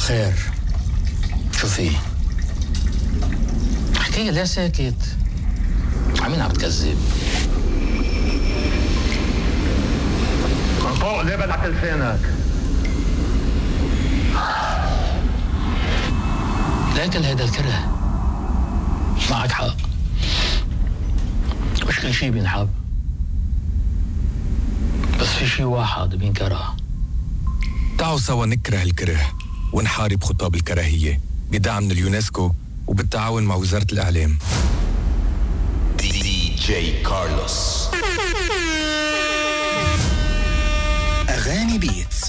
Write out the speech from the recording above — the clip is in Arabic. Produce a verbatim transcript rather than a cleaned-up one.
خير، شو في؟ احكي ليه ساكت؟ عمين عم تكذب؟ من فوق ليه بلعت لسانك؟ لكن هيدا الكره معك حق، مش كل شي بينحب، بس في شي واحد بينكره. تعالوا سوا نكره الكره ونحارب خطاب الكراهية بدعم من اليونسكو وبالتعاون مع وزارة الإعلام. دي جي كارلوس، أغاني بيتس.